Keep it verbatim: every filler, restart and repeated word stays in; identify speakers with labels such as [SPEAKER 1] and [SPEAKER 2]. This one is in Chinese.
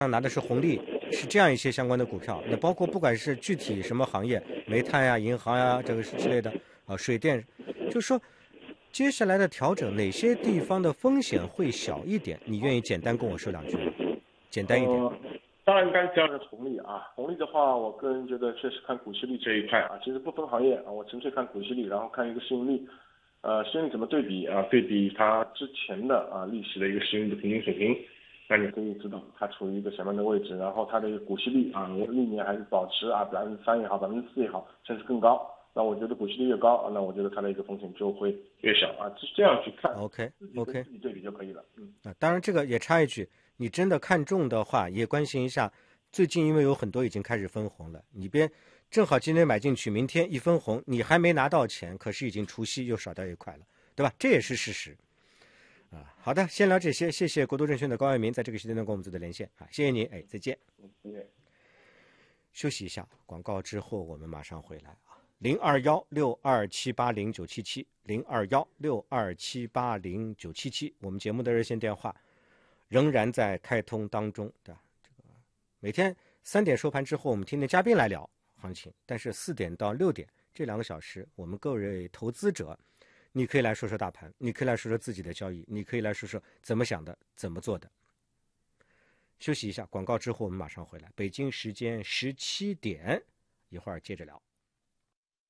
[SPEAKER 1] 拿的是红利，是这样一些相关的股票。那包括不管是具体什么行业，煤炭呀、银行呀，这个之类的啊，水电，就是说接下来的调整，哪些地方的风险会小一点？你愿意简单跟我说两句吗？简单一点。
[SPEAKER 2] 呃，当然刚讲的是红利啊，红利的话，我个人觉得确实看股息率这一块啊，其实不分行业啊，我纯粹看股息率，然后看一个市盈率，呃，市盈率怎么对比啊？对比它之前的啊历史的一个市盈率的平均水平，那你可以知道它处于一个什么样的位置，然后它的一个股息率啊，历年还是保持啊百分之三也好，百分之四也好，甚至更高。那我觉得股息率越高，那我觉得它的一个风险就会越小啊，是这样去看。
[SPEAKER 1] OK
[SPEAKER 2] 自己跟
[SPEAKER 1] OK，
[SPEAKER 2] 自己对比就可以了。嗯
[SPEAKER 1] 啊，当然这个也插一句，你真的看中的话，也关心一下。最近因为有很多已经开始分红了，你别正好今天买进去，明天一分红，你还没拿到钱，可是已经除息又少掉一块了，对吧？这也是事实。啊，好的，先聊这些，谢谢国都证券的高爱民在这个时间段跟我们做的连线啊，谢谢你，哎，再见。
[SPEAKER 2] 嗯，
[SPEAKER 1] 休息一下，广告之后我们马上回来啊，零二幺六二七八零九七七，零二幺六二七八零九七七，我们节目的热线电话仍然在开通当中，对吧？这个每天三点收盘之后，我们听听嘉宾来聊行情，但是四点到六点这两个小时，我们各位投资者，你可以来说说大盘，你可以来说说自己的交易，你可以来说说怎么想的，怎么做的。休息一下，广告之后我们马上回来。北京时间十七点，一会儿接着聊。